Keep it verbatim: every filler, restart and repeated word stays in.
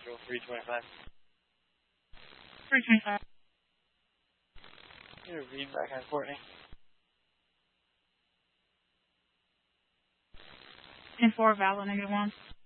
schedule, three twenty-five. three twenty-five. I'm going to read back on Courtney. ten four, valid, negative one.